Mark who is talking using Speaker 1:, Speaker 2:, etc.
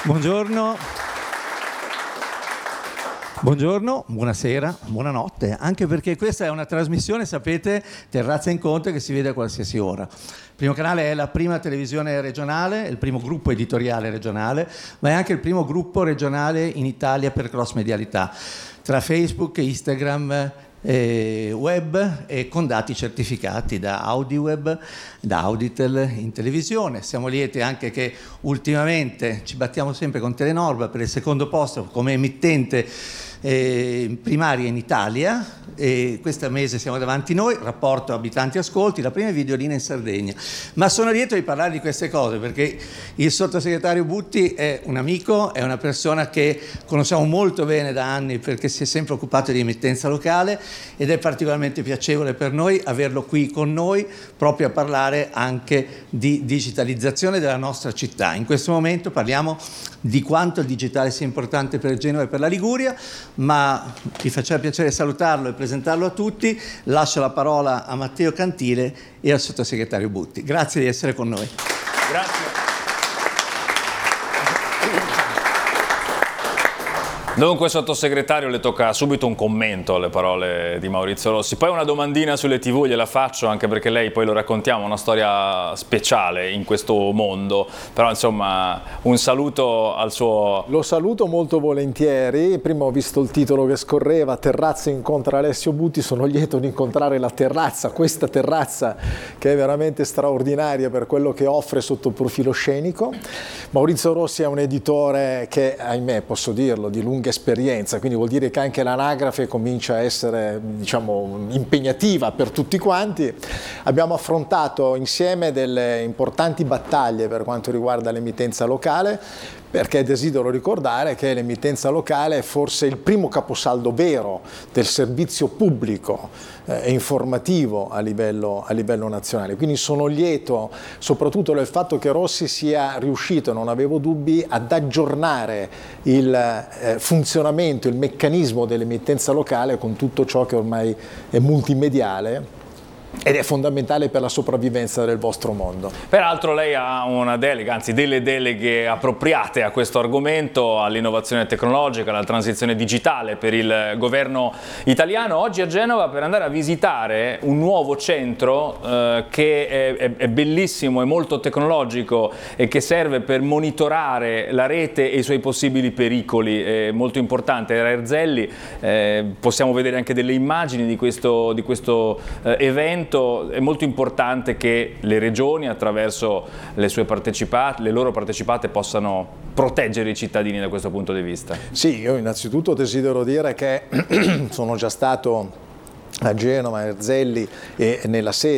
Speaker 1: Buongiorno. Buongiorno, buonasera, buonanotte, anche perché questa è una trasmissione, sapete, Terrazza Incontri, che si vede a qualsiasi ora. Il Primo Canale è la prima televisione regionale, il primo gruppo editoriale regionale, ma è anche il primo gruppo regionale in Italia per cross-medialità, tra Facebook, Instagram, web e con dati certificati da AudiWeb, da Auditel in televisione. Siamo lieti anche che ultimamente ci battiamo sempre con Telenorba per il secondo posto come emittente primaria in Italia, e questo mese siamo davanti noi, rapporto abitanti ascolti, la prima videolina in Sardegna. Ma sono lieto di parlare di queste cose perché il sottosegretario Butti è un amico, è una persona che conosciamo molto bene da anni perché si è sempre occupato di emittenza locale, ed è particolarmente piacevole per noi averlo qui con noi proprio a parlare anche di digitalizzazione della nostra città. In questo momento parliamo di quanto il digitale sia importante per Genova e per la Liguria, ma mi faceva piacere salutarlo e presentarlo a tutti. Lascio la parola a Matteo Cantile e al sottosegretario Butti. Grazie di essere con noi.
Speaker 2: Grazie. Dunque, sottosegretario, le tocca subito un commento alle parole di Maurizio Rossi, poi una domandina sulle TV gliela faccio, anche perché lei, poi lo raccontiamo, una storia speciale in questo mondo, però insomma un saluto al suo...
Speaker 3: Lo saluto molto volentieri. Prima ho visto il titolo che scorreva Terrazza incontra Alessio Butti, sono lieto di incontrare la terrazza, questa terrazza che è veramente straordinaria per quello che offre sotto il profilo scenico. Maurizio Rossi è un editore che, ahimè, posso dirlo, di lunga esperienza, quindi vuol dire che anche l'anagrafe comincia a essere, diciamo, impegnativa per tutti quanti. Abbiamo affrontato insieme delle importanti battaglie per quanto riguarda l'emittenza locale, perché desidero ricordare che l'emittenza locale è forse il primo caposaldo vero del servizio pubblico e informativo a livello nazionale. Quindi sono lieto soprattutto del fatto che Rossi sia riuscito, non avevo dubbi, ad aggiornare il funzionamento, il meccanismo dell'emittenza locale con tutto ciò che ormai è multimediale ed è fondamentale per la sopravvivenza del vostro mondo.
Speaker 2: Peraltro lei ha una delega, anzi delle deleghe appropriate a questo argomento, all'innovazione tecnologica, alla transizione digitale per il governo italiano. Oggi a Genova per andare a visitare un nuovo centro che è bellissimo, è molto tecnologico e che serve per monitorare la rete e i suoi possibili pericoli. È molto importante, era Erzelli, possiamo vedere anche delle immagini di questo evento. È molto importante che le regioni, attraverso le loro partecipate, possano proteggere i cittadini da questo punto di vista.
Speaker 3: Sì, io innanzitutto desidero dire che sono già stato a Genova, a Erzelli e nella sede